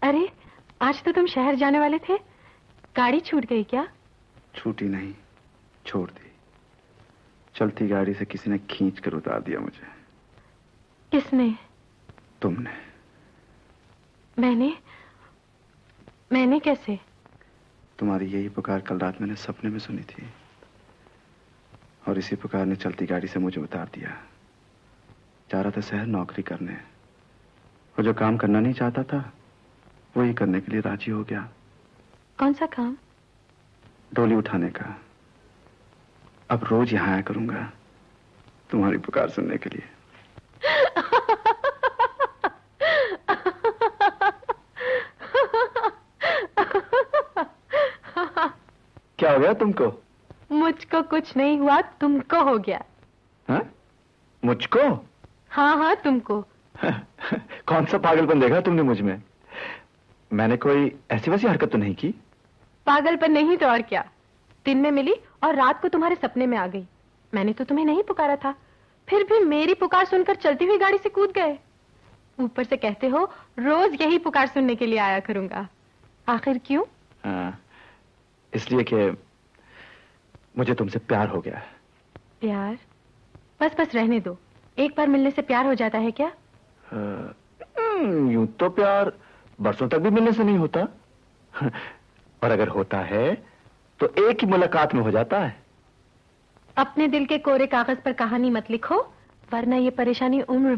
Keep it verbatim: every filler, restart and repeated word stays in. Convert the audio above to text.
अरे, आज तो तुम शहर जाने वाले थे। गाड़ी छूट गई क्या? छूटी नहीं, छोड़ दी। चलती गाड़ी से किसी ने खींच कर उतार दिया मुझे। किसने? तुमने। मैंने? मैंने कैसे? तुम्हारी यही पुकार कल रात मैंने सपने में सुनी थी, और इसी पुकार ने चलती गाड़ी से मुझे उतार दिया। जा रहा था शहर नौकरी करने, और जो काम करना नहीं चाहता था वही करने के लिए राजी हो गया। कौन सा काम? डोली उठाने का। अब रोज यहां आया करूंगा तुम्हारी पुकार सुनने के लिए। क्या हो गया तुमको? मुझको कुछ नहीं हुआ, तुमको हो गया। हाँ? मुझको? हाँ हाँ, तुमको। कौन सा पागलपन देखा तुमने मुझ में? मैंने कोई ऐसी वैसी हरकत तो नहीं की? पागलपन नहीं तो और क्या। दिन में मिली और रात को तुम्हारे सपने में आ गई। मैंने तो तुम्हें नहीं पुकारा था, फिर भी मेरी पुकार सुनकर चलती हुई गाड़ी से कूद गए। ऊपर से कहते हो रोज यही पुकार सुनने के लिए आया करूंगा। आखिर क्यों? हाँ, इसलिए कि मुझे तुमसे प्यार हो गया। प्यार? बस बस रहने दो। एक बार मिलने से प्यार हो जाता है क्या? यूं तो प्यार बरसों तक भी मिलने से नहीं होता। और अगर होता है तो एक ही मुलाकात में हो जाता है। अपने दिल के कोरे कागज पर कहानी मत लिखो, वरना ये परेशानी उम्र